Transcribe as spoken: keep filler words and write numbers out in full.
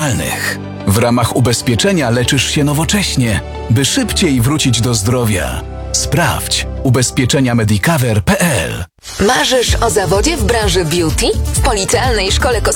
naturalnych. W ramach ubezpieczenia leczysz się nowocześnie, by szybciej wrócić do zdrowia. Sprawdź ubezpieczenia medicover kropka p l. Marzysz o zawodzie w branży beauty? W Policealnej Szkole Kosmetycznej